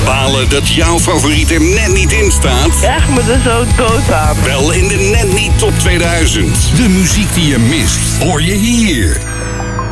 Balen dat jouw favoriet er net niet in staat? Echt me er zo dood aan. Wel in de Net Niet Top 2000. De muziek die je mist, hoor je hier.